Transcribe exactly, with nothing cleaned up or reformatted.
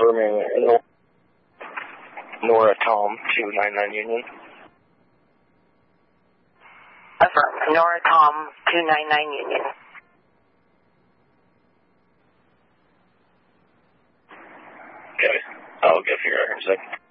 confirming Nor Nora Tom two nine nine Union. Affirm. Nora Tom two nine nine Union. Okay. I'll get figure out here in a second.